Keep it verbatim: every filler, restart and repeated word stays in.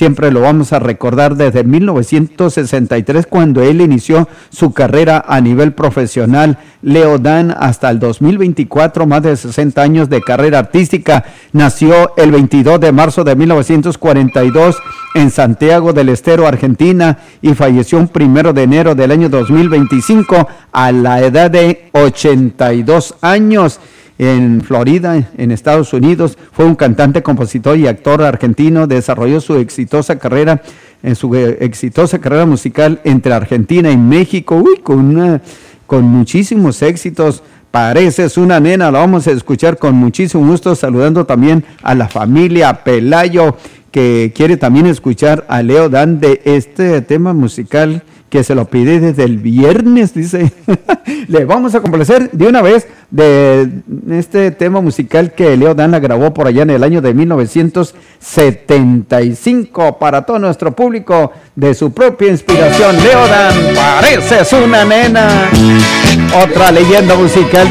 siempre lo vamos a recordar desde mil novecientos sesenta y tres, cuando él inició su carrera a nivel profesional. Leo Dan, hasta el dos mil veinticuatro, más de sesenta años de carrera artística. Nació el veintidós de marzo de mil novecientos cuarenta y dos en Santiago del Estero, Argentina, y falleció un primero de enero del año dos mil veinticinco a la edad de ochenta y dos años. En Florida, en Estados Unidos. Fue un cantante, compositor y actor argentino. Desarrolló su exitosa carrera, en su exitosa carrera musical entre Argentina y México, uy, con una, con muchísimos éxitos. Pareces una nena, la vamos a escuchar con muchísimo gusto, saludando también a la familia Pelayo, que quiere también escuchar a Leo Dan de este tema musical que se lo pide desde el viernes, dice. Le vamos a complacer de una vez de este tema musical que Leo Dan la grabó por allá en el año de mil novecientos setenta y cinco para todo nuestro público, de su propia inspiración. Leo Dan, pareces una nena. Otra leyenda musical